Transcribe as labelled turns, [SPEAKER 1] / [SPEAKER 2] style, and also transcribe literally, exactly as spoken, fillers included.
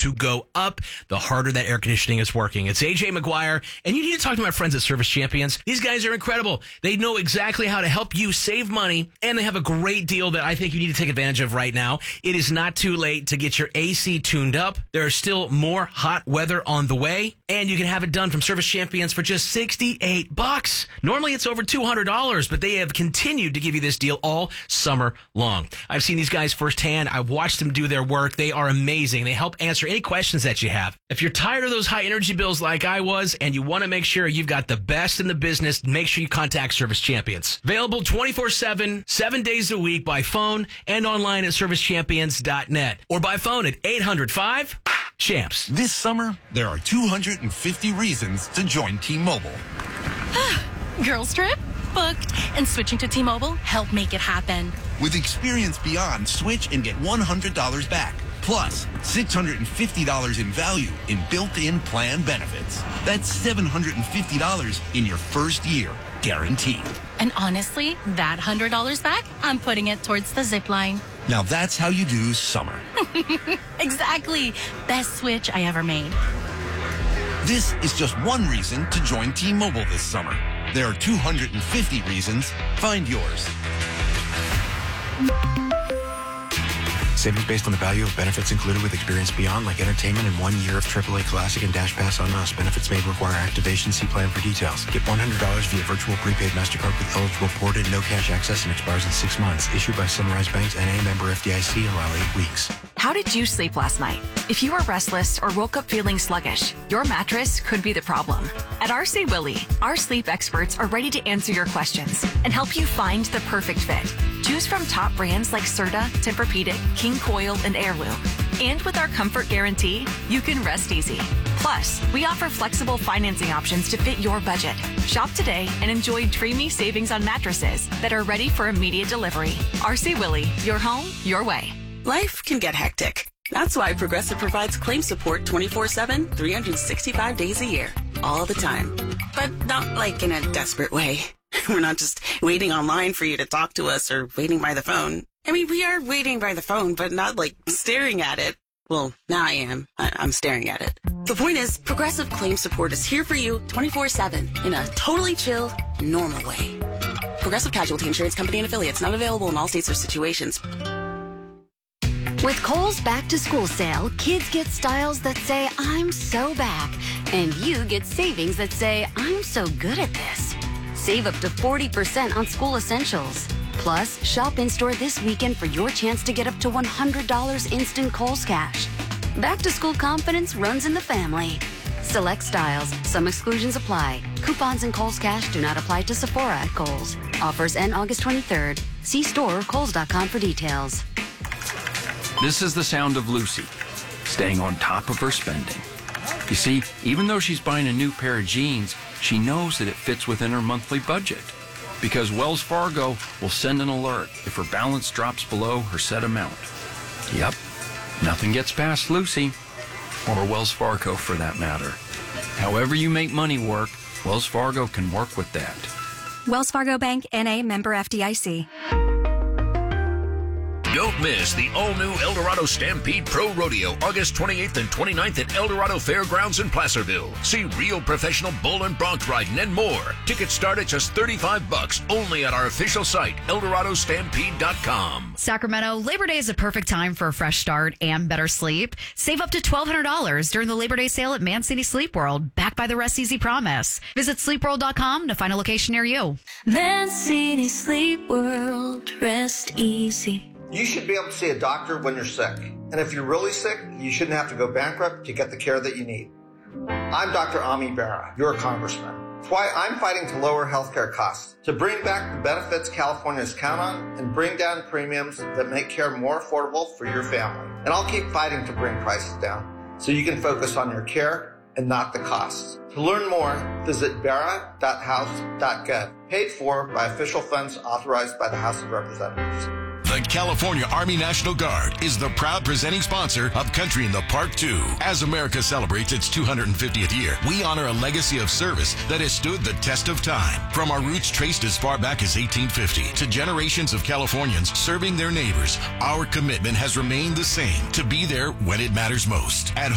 [SPEAKER 1] to go up, the harder that air conditioning is working. It's A J McGuire, and you need to talk to my friends at Service Champions. These guys are incredible. They know exactly how to help you save money, and they have a great deal that I think you need to take advantage of right now. It is not too late to get your A C tuned up. There is still more hot weather on the way, and you can have it done from Service Champions for just sixty-eight bucks. Normally it's over two hundred dollars, but they have continued to give you this deal all summer long. I've seen these guys firsthand. I've watched them do their work. They are amazing. They help answer any questions that you have. If you're tired of those high energy bills like I was, and you want to make sure you've got the best in the business, make sure you contact Service Champions. Available twenty-four seven, seven days a week by phone and online at service champions dot net or by phone at eight hundred five champs.
[SPEAKER 2] This summer, there are two hundred fifty reasons to join T-Mobile.
[SPEAKER 3] Girls trip? Booked. And switching to T-Mobile helped make it happen.
[SPEAKER 2] With Experience Beyond, switch and get one hundred dollars back. Plus, six hundred fifty dollars in value in built-in plan benefits. That's seven hundred fifty dollars in your first year, guaranteed.
[SPEAKER 3] And honestly, that one hundred dollars back, I'm putting it towards the zip line.
[SPEAKER 2] Now that's how you do summer.
[SPEAKER 3] Exactly. Best switch I ever made.
[SPEAKER 2] This is just one reason to join T-Mobile this summer. There are two hundred fifty reasons. Find yours.
[SPEAKER 4] Savings based on the value of benefits included with Experience Beyond, like entertainment and one year of triple A Classic and Dash Pass on us. Benefits may require activation. See plan for details. Get one hundred dollars via virtual prepaid MasterCard with eligible ported, no cash access, and expires in six months. Issued by Sunrise Banks, N A member F D I C. Allow eight weeks.
[SPEAKER 5] How did you sleep last night? If you were restless or woke up feeling sluggish, your mattress could be the problem. At R C Willey, our sleep experts are ready to answer your questions and help you find the perfect fit. Choose from top brands like Serta, Tempur-Pedic, King Coil, and Heirloom. And with our comfort guarantee, you can rest easy. Plus, we offer flexible financing options to fit your budget. Shop today and enjoy dreamy savings on mattresses that are ready for immediate delivery. R C Willey, your home, your way.
[SPEAKER 6] Life can get hectic. That's why Progressive provides claim support twenty-four seven, three hundred sixty-five days a year, all the time. But not like in a desperate way. We're not just waiting online for you to talk to us or waiting by the phone. I mean, we are waiting by the phone, but not like staring at it. Well, now I am. I- I'm staring at it. The point is, Progressive Claim Support is here for you twenty-four seven in a totally chill, normal way. Progressive Casualty Insurance Company and Affiliates, not available in all states or situations.
[SPEAKER 7] With Kohl's Back to School sale, kids get styles that say, I'm so back. And you get savings that say, I'm so good at this. Save up to forty percent on school essentials. Plus, shop in-store this weekend for your chance to get up to one hundred dollars instant Kohl's cash. Back to school confidence runs in the family. Select styles. Some exclusions apply. Coupons and Kohl's cash do not apply to Sephora at Kohl's. Offers end August twenty-third. See store or kohls dot com for details.
[SPEAKER 8] This is the sound of Lucy, staying on top of her spending. You see, even though she's buying a new pair of jeans, she knows that it fits within her monthly budget. Because Wells Fargo will send an alert if her balance drops below her set amount. Yep, nothing gets past Lucy, or Wells Fargo for that matter. However you make money work, Wells Fargo can work with that.
[SPEAKER 9] Wells Fargo Bank, N A member F D I C.
[SPEAKER 10] Don't miss the all-new El Dorado Stampede Pro Rodeo, August twenty-eighth and twenty-ninth at El Dorado Fairgrounds in Placerville. See real professional bull and bronc riding and more. Tickets start at just thirty-five bucks only at our official site, el dorado stampede dot com.
[SPEAKER 11] Sacramento, Labor Day is a perfect time for a fresh start and better sleep. Save up to twelve hundred dollars during the Labor Day sale at Mancini Sleep World, backed by the Rest Easy Promise. Visit sleep world dot com to find a location near you.
[SPEAKER 12] Mancini Sleep World, rest easy.
[SPEAKER 13] You should be able to see a doctor when you're sick. And if you're really sick, you shouldn't have to go bankrupt to get the care that you need. I'm Doctor Ami Bera, your congressman. That's why I'm fighting to lower healthcare costs, to bring back the benefits Californians count on, and bring down premiums that make care more affordable for your family. And I'll keep fighting to bring prices down, so you can focus on your care and not the costs. To learn more, visit bera dot house dot gov, paid for by official funds authorized by the House of Representatives.
[SPEAKER 14] The California Army National Guard is the proud presenting sponsor of Country in the Park two. As America celebrates its two hundred fiftieth year, we honor a legacy of service that has stood the test of time. From our roots traced as far back as eighteen fifty to generations of Californians serving their neighbors, our commitment has remained the same: to be there when it matters most. At